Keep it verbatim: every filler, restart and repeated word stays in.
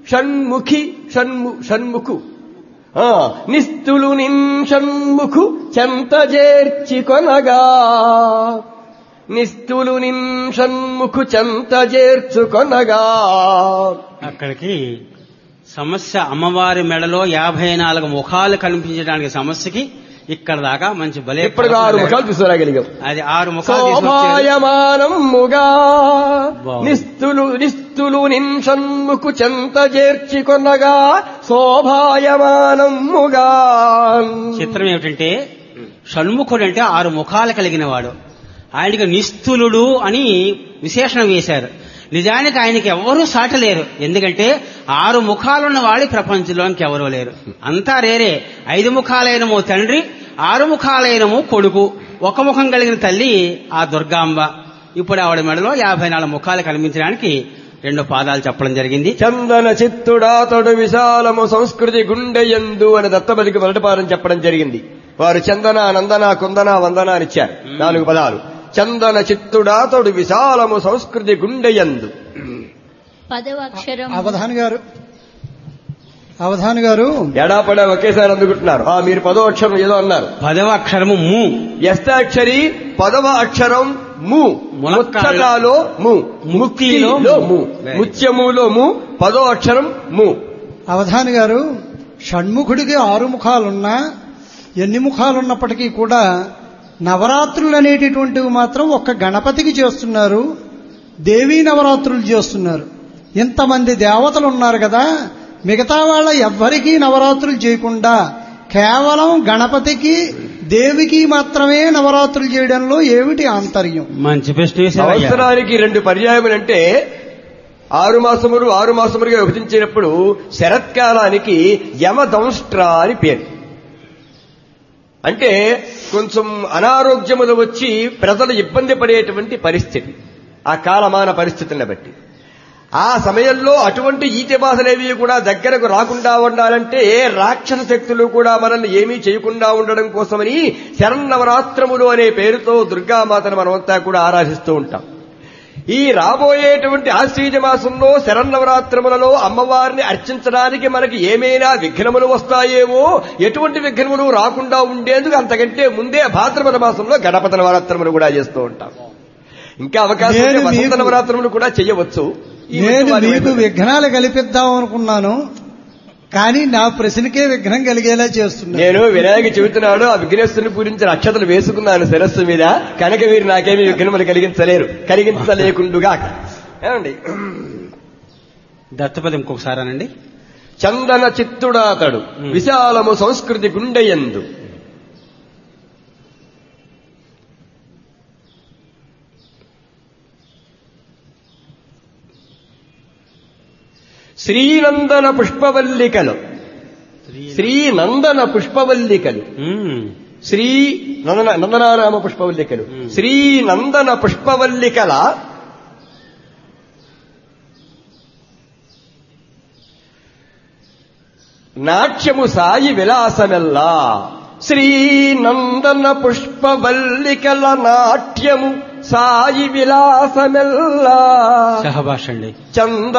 షణ్ముఖి షణ్ము షణ్ముఖు నిస్తులు నిన్ షణ్ముఖు చెంత చేర్చి కొనగా నిస్తులు నిన్ షణ్ముఖు చెంత చేర్చుకొనగా. అక్కడికి సమస్య అమ్మవారి మెడలో యాభై నాలుగు ముఖాలు కనిపించడానికి సమస్యకి ఇక్కడ దాకా మంచి బలే ఇప్పుడు ఆరు ముఖాలు తీసుకురాగలిగాం. అది ఆరు ముఖాలు శోభాయమానముగా నిస్తులు నిస్తులు నిన్ షణ్ముఖు చెంత చేర్చి కొనగా శోభాయమానముగా. చిత్రం ఏమిటంటే షణ్ముఖుడు అంటే ఆరు ముఖాలు కలిగిన వాడు. ఆయనకి నిస్తులుడు అని విశేషణం వేశారు. నిజానికి ఆయనకి ఎవరూ సాటలేరు. ఎందుకంటే ఆరు ముఖాలున్న వాడి ప్రపంచంలోనికి ఎవరూ లేరు. అంతా రేరే. ఐదు ముఖాలైనమో తండ్రి, ఆరు ముఖాలైనమో కొడుకు, ఒక ముఖం కలిగిన తల్లి ఆ దుర్గాంబ. ఇప్పుడు ఆవిడ మెడలో యాభై నాలుగు ముఖాలు కనిపించడానికి రెండు పాదాలు చెప్పడం జరిగింది. చందన చిత్తుడాతడు విశాలము సంస్కృతి గుండెయందు అని దత్తబలికి మొదటిపాదం చెప్పడం జరిగింది. వారు చందన నందన కుందన వందన అని ఇచ్చారు. నాలుగు పదాలు. చందన చిత్తుడాతడు విశాలము సంస్కృతి గుండెయందు. అవధాని గారు అవధాని గారు ఎడాపడా ఒకేసారి అందుకుంటున్నారు. మీరు పదో అక్షరం ఏదో అన్నారు. పదవ అక్షరము ము. యస్తాక్షరి పదవ అక్షరం ము. ముచ్చటాలో ము, ముక్తిలో ము, ముత్యములో ము, పదో అక్షరం ము. అవధాని గారు, షణ్ముఖుడికి ఆరు ముఖాలున్నా ఎన్ని ముఖాలున్నప్పటికీ కూడా నవరాత్రులు అనేటటువంటివి మాత్రం ఒక్క గణపతికి చేస్తున్నారు, దేవీ నవరాత్రులు చేస్తున్నారు. ఇంతమంది దేవతలు ఉన్నారు కదా, మిగతా వాళ్ళ ఎవ్వరికీ నవరాత్రులు చేయకుండా కేవలం గణపతికి దేవికి మాత్రమే నవరాత్రులు చేయడంలో ఏమిటి ఆంతర్యం? మంచి ప్రశ్న. సంవత్సరానికి రెండు పర్యాయములంటే ఆరు మాసములు ఆరు మాసములుగా విభజించినప్పుడు శరత్కాలానికి యమదంష్ట్ర అని పేరు. అంటే కొంచెం అనారోగ్యములు వచ్చి ప్రజలు ఇబ్బంది పడేటువంటి పరిస్థితి, ఆ కాలమాన పరిస్థితులను బట్టి. ఆ సమయంలో అటువంటి ఈతి బాధలేవి కూడా దగ్గరకు రాకుండా ఉండాలంటే రాక్షస శక్తులు కూడా మనల్ని ఏమీ చేయకుండా ఉండడం కోసమని శరన్నవరాత్రములు అనే పేరుతో దుర్గామాతను మనమంతా కూడా ఆరాధిస్తూ ఉంటాం. ఈ రాబోయేటువంటి ఆశ్వీజ మాసంలో శరన్నవరాత్రములలో అమ్మవారిని అర్చించడానికి మనకి ఏమైనా విఘ్నములు వస్తాయేమో, ఎటువంటి విఘ్నములు రాకుండా ఉండేందుకు అంతకంటే ముందే భాద్రపద మాసంలో గణపతి నవరాత్రములు కూడా చేస్తూ ఉంటాం. ఇంకా అవకాశం వసంత నవరాత్రములు కూడా చేయవచ్చు. నేను మీకు విఘ్నాలు కల్పిద్దాం అనుకున్నాను, కానీ నా ప్రశ్నకే విఘ్నం కలిగేలా చేస్తున్నాను. నేను వినాయక చెబుతున్నాడు, ఆ విఘ్నేశ్వరుని పూజించిన అక్షతలు వేసుకున్నాను శిరస్సు మీద, కనుక మీరు నాకేమీ విఘ్నములు కలిగించలేరు, కలిగించలేకుండుగా. ఏమండి దత్తపదం ఇంకొకసారి అనండి. చందన చిత్తుడాతడు విశాలము సంస్కృతి గుండెయందు. శ్రీనందన పుష్పవల్లికలు, శ్రీనందన పుష్పవల్లికలు, శ్రీ నందన నందనారామ పుష్పవల్లికలు, శ్రీనందన పుష్పవల్లికల నాట్యము సాయి విలాసమెల్లా. శ్రీనందన పుష్పవల్లికల నాట్యము సాయి విలాసమెల్లా. సహభాష అండి. చంద